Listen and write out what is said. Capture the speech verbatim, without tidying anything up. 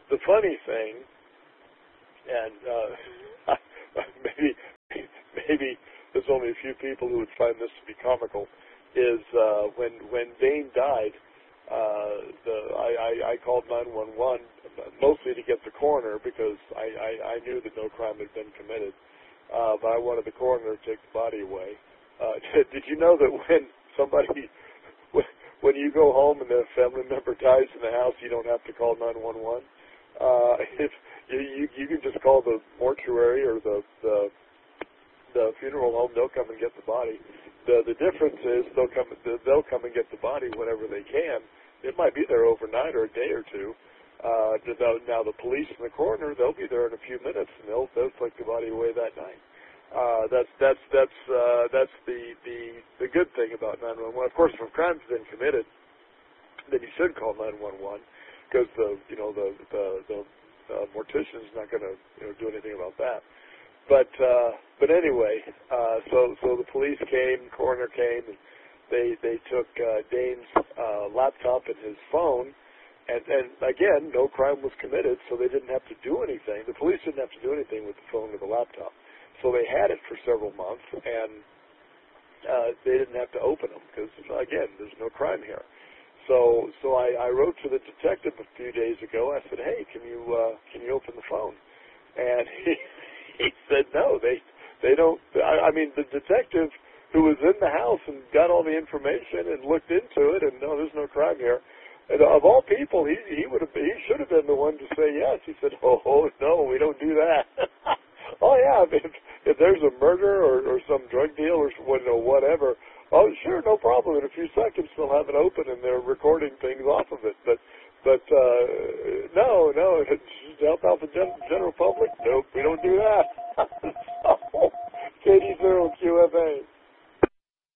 the funny thing, and uh, maybe maybe there's only a few people who would find this to be comical, is uh, when when Dane died, uh, the I, I, I called nine one one mostly to get the coroner because I, I, I knew that no crime had been committed, uh, but I wanted the coroner to take the body away. Uh, did you know that when somebody, when you go home and a family member dies in the house, you don't have to call nine one one? Uh, if you, you you can just call the mortuary or the the, the funeral home, they'll come and get the body. The the difference is they'll come they'll come and get the body whenever they can. It might be there overnight or a day or two. Uh, now the police and the coroner, they'll be there in a few minutes and they'll they'll take the body away that night. Uh, that's that's that's uh, that's the, the the good thing about nine one one. Of course, if a crime's been committed, then you should call nine one one because the you know the the, the uh, mortician's not going to you know do anything about that. But uh, but anyway, uh, so so the police came, coroner came, and they they took uh, Dane's uh, laptop and his phone, and and again, no crime was committed, so they didn't have to do anything. The police didn't have to do anything with the phone or the laptop, so they had it for several months, and uh, they didn't have to open them because again, there's no crime here. So so I, I wrote to the detective a few days ago. I said, hey, can you uh, can you open the phone? And he. He said no, they they don't. I, I mean, the detective who was in the house and got all the information and looked into it, and no, there's no crime here. And of all people, he he would have he should have been the one to say yes. He said, oh, oh no, we don't do that. Oh yeah, if if there's a murder or, or some drug deal or you know, whatever, oh sure, no problem. In a few seconds, they'll have it open and they're recording things off of it. But But, uh, no, no, it's help out the gen- general public? Nope, we don't do that. So, K D zero Q F A.